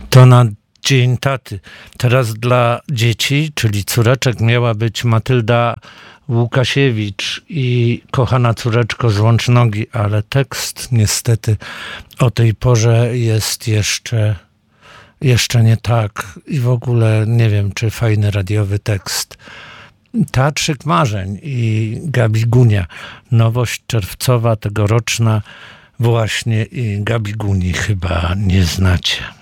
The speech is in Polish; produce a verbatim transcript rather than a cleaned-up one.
To na Dzień Taty. Teraz dla dzieci, czyli córeczek, miała być Matylda Łukasiewicz i Kochana córeczko, złącz nogi, ale tekst niestety o tej porze jest jeszcze, jeszcze nie tak i w ogóle nie wiem, czy fajny radiowy tekst. Teatrzyk Marzeń i Gabi Gunia. Nowość czerwcowa, tegoroczna właśnie, i Gabi Guni chyba nie znacie.